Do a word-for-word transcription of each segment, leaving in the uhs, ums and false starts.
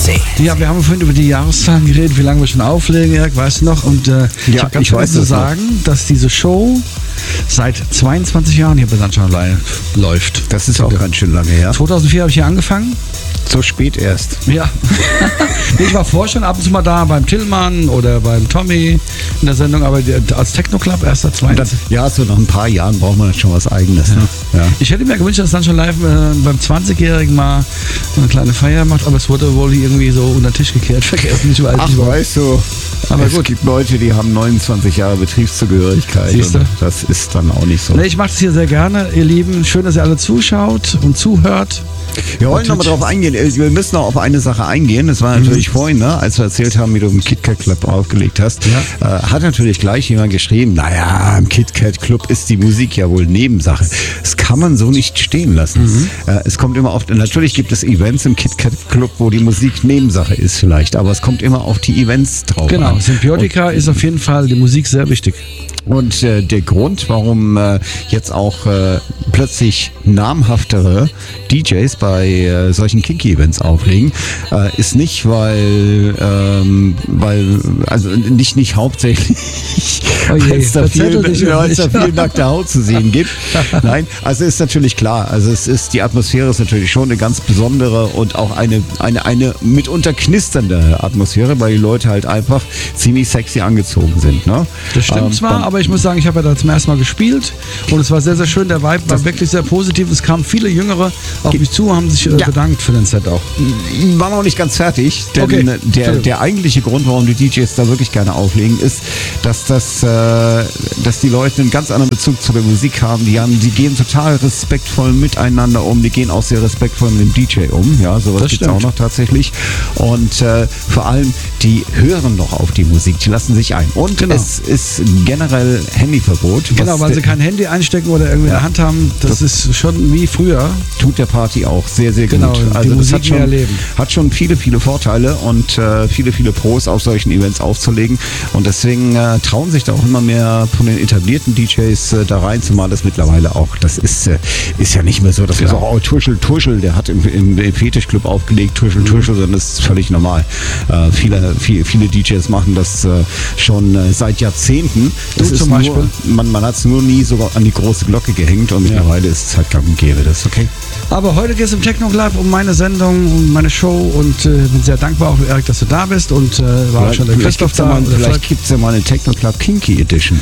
C. Ja, wir haben vorhin über die Jahreszahlen geredet, wie lange wir schon auflegen, Erik, weißt du noch? Und äh, ich Ja, habe ganz ich weiß vergessen zu das noch. sagen, dass diese Show seit zweiundzwanzig Jahren hier bei Sunshine Live läuft. Das ist auch ganz schön lange her. zweitausendvier habe ich hier angefangen. So spät erst. Ja. Nee, ich war vorher schon ab und zu mal da beim Tillmann oder beim Tommy in der Sendung, aber die- als Techno-Club erst seit Und dann, zweiundzwanzig. ja, so nach ein paar Jahren braucht man dann schon was Eigenes. Ne? Ja. Ich hätte mir gewünscht, dass Sunshine Live äh, beim zwanzigjährigen mal so eine kleine Feier macht, aber es wurde wohl irgendwie so unter den Tisch gekehrt, vergessen. Ich weiß Ach, nicht, warum. weißt du, Aber es gut. gibt Leute, die haben neunundzwanzig Jahre Betriebszugehörigkeit. Siehst du? Und das ist dann auch nicht so. Nee, ich mache das hier sehr gerne, ihr Lieben. Schön, dass ihr alle zuschaut und zuhört. Wir wollen nochmal drauf eingehen. Wir müssen noch auf eine Sache eingehen. Das war natürlich vorhin, ne, als wir erzählt haben, wie du im KitKat Club aufgelegt hast. Ja. Äh, hat natürlich gleich jemand geschrieben, naja, im KitKat Club ist die Musik ja wohl Nebensache. Das kann man so nicht stehen lassen. Mhm. Äh, es kommt immer auf, natürlich gibt es Events im KitKat Club, wo die Musik Nebensache ist vielleicht, aber es kommt immer auf die Events drauf Genau, an. Symbiotika ist auf jeden Fall die Musik sehr wichtig. Und äh, der Grund, warum äh, jetzt auch äh, plötzlich namhaftere D Js bei äh, solchen Kinky-Events auflegen, äh, ist nicht, weil, ähm, weil also nicht, nicht hauptsächlich, Oh je, weil es da viel, verzettel dich weil es da nicht. viel nackte Haut zu sehen gibt. Nein, also ist natürlich klar. Also es ist, die Atmosphäre ist natürlich schon eine ganz besondere und auch eine, eine, eine mitunter knisternde Atmosphäre, weil die Leute halt einfach ziemlich sexy angezogen sind. Ne? Das stimmt Ähm, zwar, und- aber ich muss sagen, ich habe ja da zum ersten Mal gespielt und es war sehr, sehr schön. Der Vibe war wirklich sehr positiv. Es kamen viele Jüngere auf mich zu und haben sich äh, Ja. bedankt für den Set auch. war noch nicht ganz fertig, denn Okay. der, Entschuldigung. der eigentliche Grund, warum die D Js da wirklich gerne auflegen, ist, dass das, äh, dass die Leute einen ganz anderen Bezug zu der Musik haben. Die haben, die gehen total respektvoll miteinander um, die gehen auch sehr respektvoll mit dem D J um. Ja, sowas Das gibt's stimmt. auch noch tatsächlich. Und äh, vor allem, die hören noch auf die Musik, die lassen sich ein. Und Genau. es ist generell Handyverbot. Genau, was weil sie der- kein Handy einstecken oder irgendwie in der Hand haben. Das, ist schon wie früher. tut der Party auch sehr, sehr Genau, gut. die Also das Musik hat mehr schon, erleben. hat schon viele, viele Vorteile und äh, viele, viele Pros auf solchen Events aufzulegen. Und deswegen äh, trauen sich da auch immer mehr von den etablierten D Js äh, da rein, zumal das mittlerweile auch, das ist, äh, ist ja nicht mehr so, dass wir Genau. sagen, oh, Tuschel, Tuschel, der hat im, im, im Fetischclub aufgelegt, Tuschel, Tuschel, sondern das ist völlig normal. Äh, viele, viele, viele D Js machen das äh, schon äh, seit Jahrzehnten. Das Du ist zum nur, Beispiel? man, man hat es nur nie sogar an die große Glocke gehängt und mittlerweile ist es halt gang und gäbe. Das ist okay. Aber heute geht es im Techno Club um meine Sendung, um meine Show und äh, bin sehr dankbar auch, Erik, dass du da bist und äh, war auch schon der Vielleicht Christoph gibt's ja da. mal, oder vielleicht gibt's ja mal eine Techno Club Kinky Edition.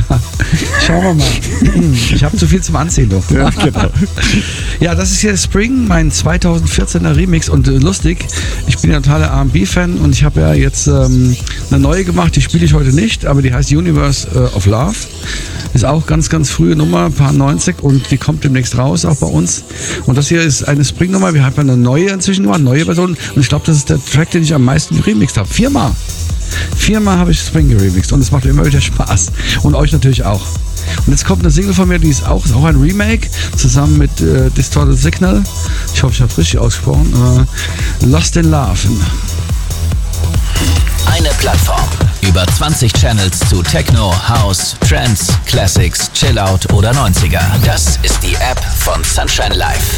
Schauen wir mal. Ich habe zu viel zum Anziehen, du. Ja, genau. Ja, das ist hier Spring, mein zweitausendvierzehner Remix und äh, lustig. Ich bin ja totaler R and B-Fan und ich habe ja jetzt ähm, eine neue gemacht, die spiele ich heute nicht, aber die heißt Universe äh, of Love. Ist auch ganz, ganz frühe Nummer, paar neunzig und die kommt demnächst raus, auch bei uns. Und das hier ist eine Spring-Nummer, wir haben eine neue inzwischen gemacht, neue Version und ich glaube, das ist der Track, den ich am meisten geremixed habe. Viermal. Viermal habe ich Spring geremixed und es macht immer wieder Spaß. Und euch natürlich auch. Und jetzt kommt eine Single von mir, die ist auch, ist auch ein Remake, zusammen mit äh, Distorted Signal. Ich hoffe, ich habe es richtig ausgesprochen. Äh, Lost in Love. Eine Plattform. Über zwanzig Channels zu Techno, House, Trance, Classics, Chillout oder neunziger. Das ist die App von Sunshine Live.